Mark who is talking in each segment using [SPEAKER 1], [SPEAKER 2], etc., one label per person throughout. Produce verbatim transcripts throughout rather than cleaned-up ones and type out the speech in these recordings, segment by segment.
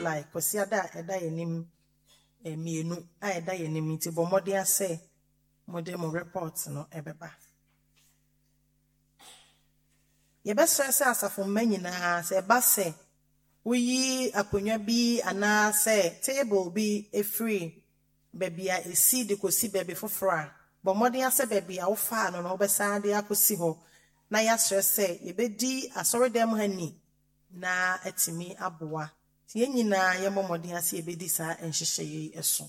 [SPEAKER 1] July kwasiada eda yenim emienu a eda yenim nti bomode ase modem report no ebeba yebesere se asafo manyina se eba se uyi akonwa bi ana se table bi e free baby a esi de kosi baby fofora bomode ase baby a wo fa no no obesa de akosi ho na ya sere se yebedi asore dem hani na atimi aboa ti yenyina ye momode ase yebedi sa enhyehyeye eso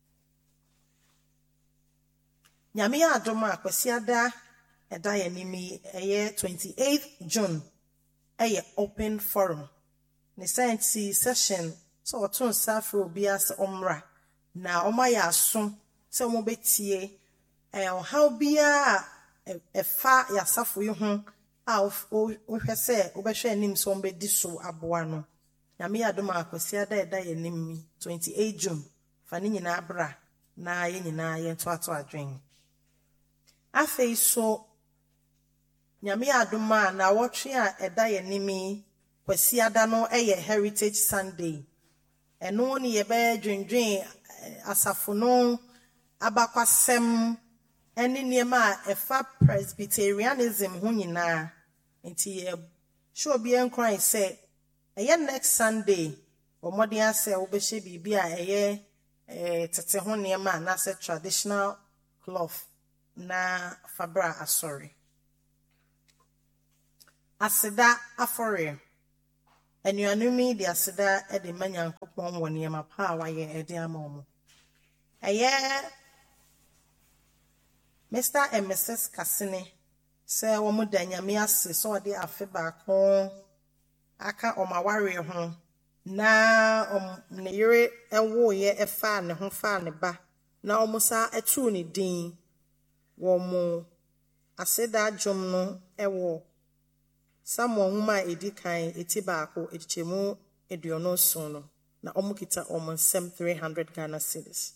[SPEAKER 1] nyame ya adoma kwasiada eda yenimi eye twenty-eighth June eye open forum ne science session so otun safro bias omra na omaya aso se omo betie eh how bia efa ya safo yi ho a o hwese obehwe anim so ombedi so aboa no nyame ya adoma akwasiada eda yenimi twenty-eighth June fani nyina abra na ye nyina ye to ato adwen afei so nyame adoma na wotwe a eda yenimi kwasiada no eye Heritage Sunday eno ni ye be dwendwen asafo no abakwasem eni niema efa Presbyterianism ho nyina enti ye show bi enkran say eye next Sunday omode ase obehye bibia eye eh tete ho niema na say traditional cloth na fabra asori aseda afore enuanumi di aseda e de manyankopon wo niema pa waye e de amaomo eye Mister and Missus Kasine say wo mu danyame ase so de afe ba ko aka omaware ho na om ne yere ewo ye efa ne ho fa ne ba na omusa etu ne din wo mu aseda dwom no ewo Samuel huma edikan etiba ko edichemu eduono so no na omukita omonsem three hundred Ghana cedis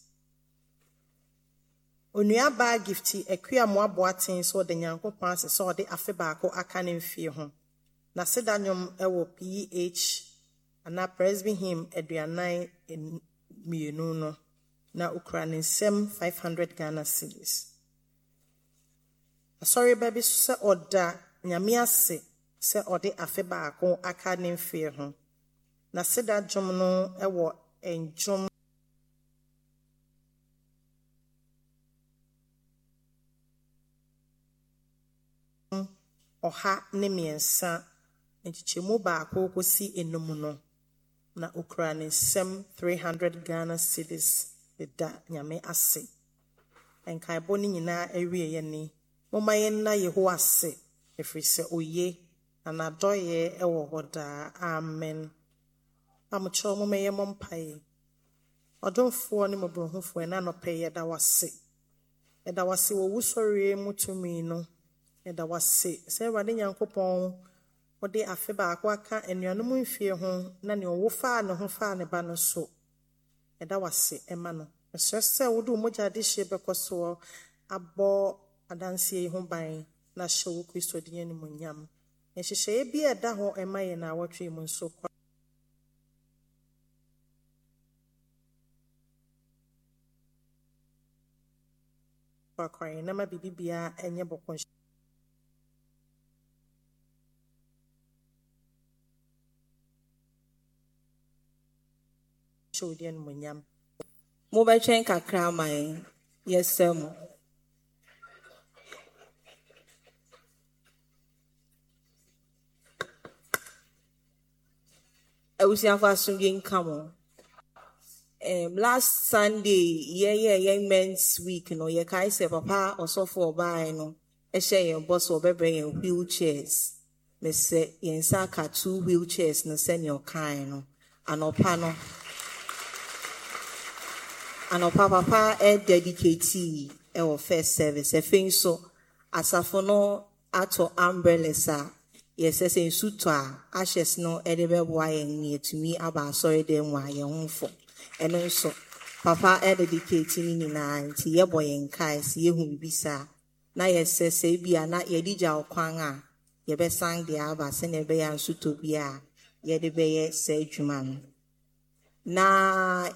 [SPEAKER 1] onua ba gifti ekua mo aboaten so de nyankopon ase so de afe ba ko aka ne mfie ho na sedanyom ewo P H ana presby him eduanan mienu no na ukraine sem five hundred Ghana cedis sorry baby se oda nyame ase se ode afe ba ko aka ne mfie ho na sedajom no ewo enjom oha ne miensa enchichemu ba ko kosi enum no na ukraine sem three hundred Ghana cedis da nyame ase enkai boni nyina ewie ye ni momaye na yeho ase efrise oye na doye ewo hoda amen amcho momaye mompaye odonfo ne mobrohufo na no peye da wase e da wase wo wusori mutumi no e da wase se wade nyankopon ode afe ba akwa aka enuanum mfie ho na ne owo fa ne ho fa ne ba no so e da wase e ma no esese wo do moja de hye bekoso abo adansie ho ban na hyewo Kristo de ne munyam ehyehyeye bi eda ho emaye na awotwe mu nso kwa kwa na ma bibibia enye bokon show de ne munyam
[SPEAKER 2] mo ba twen kakra mai yesem Awusia fa sungin kamo. Um last Sunday, yeah yeah young men's week no ye kai se papa also for buy no. E share your boss or bring in wheelchairs. Me say yen saka two wheelchairs no send your kind no. Anopa no. Anopa papa e dedicate e or first service. E fin so asafo no ato umbrella sa. Yes, as in Sutra, ashes no edible wine near to me about sorry them why your own for. And also, Papa dedicating in nine, to your boy and kai, see whom be sa. Na yes, says, say be a not ye dija or quanga. Ye best sang the abba, send a bay and suto be a ye de bay, say Juman. na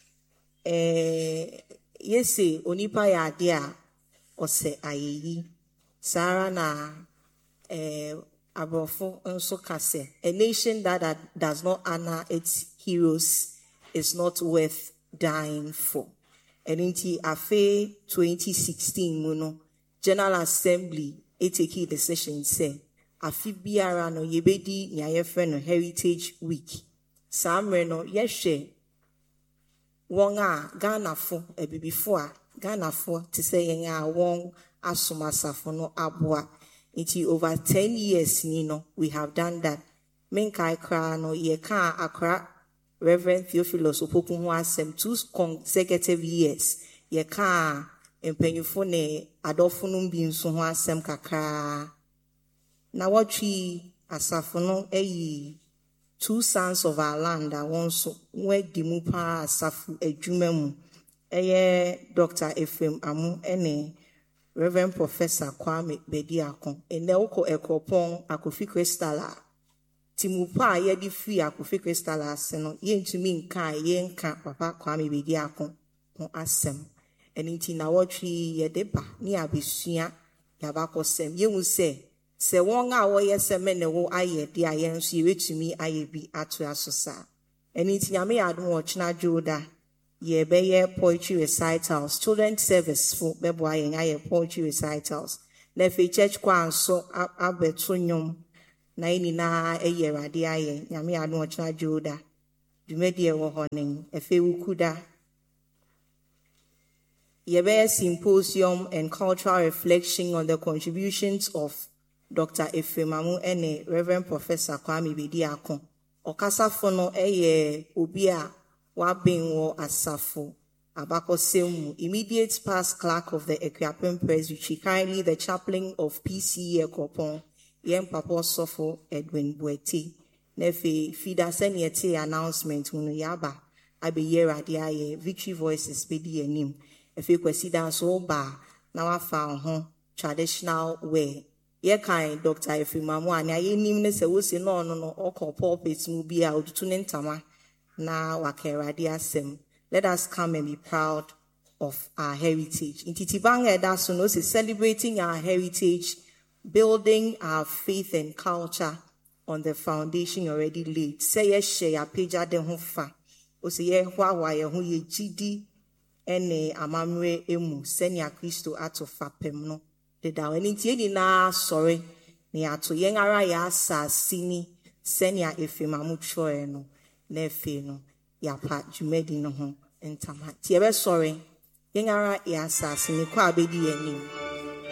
[SPEAKER 2] eh yesi onipa ya ade a ose ayeyi sara na eh abrofo nso kase a nation that, that does not honor its heroes is not worth dying for. And in afe twenty sixteen mu no General Assembly e take a decision say afi biara no yebedi nya yefe no Heritage Week samre no yehwe won a Ghana fo ebibifo a Ghana fo te say yen a won asomasafo no aboa nti over ten years ni no we have done that. Menkai kra no ye ka akra Reverend Theophilus Opoku ho asem two consecutive years ye ka empenyufo ne adofo no bi nso ho asem kakra na watwi asafo no eyi two sons of our land a won so we di mu pa asafu adwuma mu eye Doctor Ephraim Amu ene Reverend Professor Kwame Bediako ene uko ekropon Akofi Crystal a timupa ye di free Akofi Crystal ase no yentumi nka yenka papa Kwame Bediako ho asem eni na wotwi ye de ba ni abesua yabakosem yehu se se won a wo ye se me ne wo aye de ayen so yetumi aye bi ato asosa eni ti nyame adom wo chena joda ye be ye poetry recitals student service for bebo ayen aye poetry recitals na fe church kwa nso abeto nyom na ini na eye rade aye nyame adom wo chena joda dumedie wo honen efe wukuda Yebe symposium and cultural reflection on the contributions of Doctor Ephraim Amu and Reverend Professor Kwame Bediako. Okasafo no eye obi a wabin wo asafo abako semu immediate past clerk of the Ekuapem Presbytery, currently the chaplain of P C E Ekopon, Yen Papa Sofo Edwin Bueti. Nefe fida senyete announcement hunu yaba abeyera diaye Victory Voices bedi enim. If you consider so ba na wa fa ho traditional way ye kan Doctor Ephraim Amu anya ye nim ne se wo se no no no okọ pulpit mu bi a odutu ne ntama na wa kerade asem. Let us come and be proud of our heritage. In Titibanga da so no se celebrating our heritage, building our faith and culture on the foundation already laid. Say ye share page de ho fa o se ye hwa wa ye ho ye gidi ene amamre emu senya Kristo ato fapem no de da wani tie ni na sorry ni ato yen ara ya asasi ni senya Ephraim Amu choe no na efe no ya pa jumedi no ho entama tie be sorry yen ara ya asasi ni kwa abedi anim